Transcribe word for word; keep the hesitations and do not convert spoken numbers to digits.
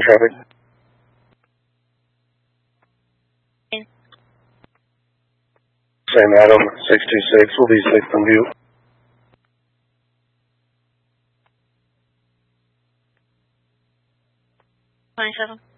traffic. Same Adam, six two six, will be sixth in view. twenty-seven.